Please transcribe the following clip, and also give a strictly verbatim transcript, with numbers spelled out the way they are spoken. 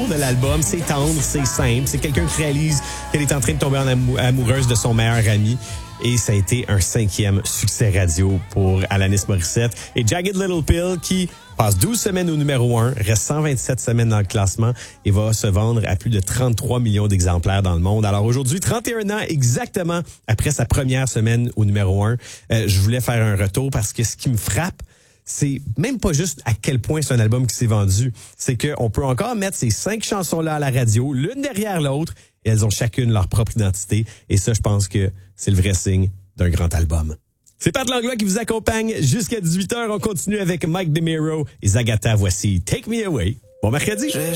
de l'album. C'est tendre, c'est simple. C'est quelqu'un qui réalise qu'elle est en train de tomber en amou- amoureuse de son meilleur ami. Et ça a été un cinquième succès radio pour Alanis Morissette. Et Jagged Little Pill qui passe douze semaines au numéro un, reste cent vingt-sept semaines dans le classement et va se vendre à plus de trente-trois millions d'exemplaires dans le monde. Alors aujourd'hui, trente et un ans exactement après sa première semaine au numéro un, euh, je voulais faire un retour parce que ce qui me frappe, c'est même pas juste à quel point c'est un album qui s'est vendu. C'est qu'on peut encore mettre ces cinq chansons-là à la radio, l'une derrière l'autre, et elles ont chacune leur propre identité. Et ça, je pense que c'est le vrai signe d'un grand album. C'est Pat Langlois qui vous accompagne jusqu'à dix-huit heures. On continue avec Mike DeMiro et Zagata. Voici Take Me Away. Bon mercredi.